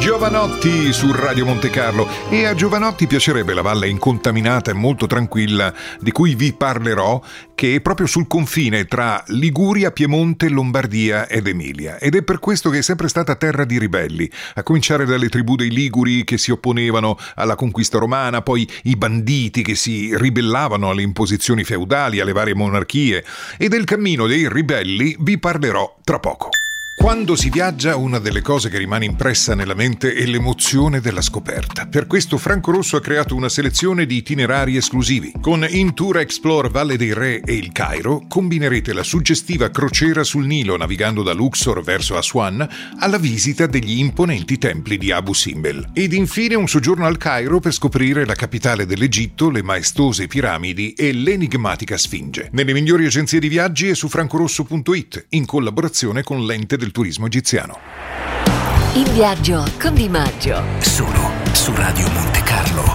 Jovanotti su Radio Monte Carlo, e a Jovanotti piacerebbe la valle incontaminata e molto tranquilla di cui vi parlerò, che è proprio sul confine tra Liguria, Piemonte, Lombardia ed Emilia, ed è per questo che è sempre stata terra di ribelli, a cominciare dalle tribù dei Liguri che si opponevano alla conquista romana, poi i banditi che si ribellavano alle imposizioni feudali, alle varie monarchie, e del cammino dei ribelli vi parlerò tra poco. Quando si viaggia, una delle cose che rimane impressa nella mente è l'emozione della scoperta. Per questo Franco Rosso ha creato una selezione di itinerari esclusivi. Con In Tour Explore Valle dei Re e il Cairo combinerete la suggestiva crociera sul Nilo navigando da Luxor verso Aswan alla visita degli imponenti templi di Abu Simbel. Ed infine un soggiorno al Cairo per scoprire la capitale dell'Egitto, le maestose piramidi e l'enigmatica Sfinge. Nelle migliori agenzie di viaggi e su francorosso.it, in collaborazione con l'Ente del Turismo Egiziano. In viaggio con Di Maggio. Solo su Radio Monte Carlo.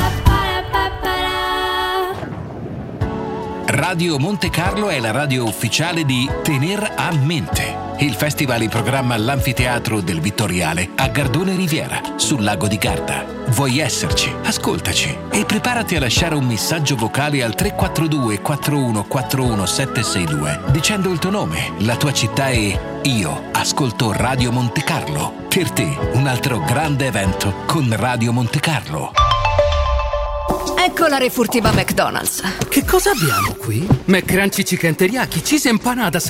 Radio Monte Carlo è la radio ufficiale di Tener a Mente, il festival in programma all'Anfiteatro del Vittoriale a Gardone Riviera, sul lago di Garda. Vuoi esserci? Ascoltaci e preparati a lasciare un messaggio vocale al 342 4141 762 dicendo il tuo nome, la tua città e io ascolto Radio Monte Carlo. Per te un altro grande evento con Radio Monte Carlo. Ecco la refurtiva McDonald's. Che cosa abbiamo qui? McCrunchy Chicken Teriyaki, cheese empanadas,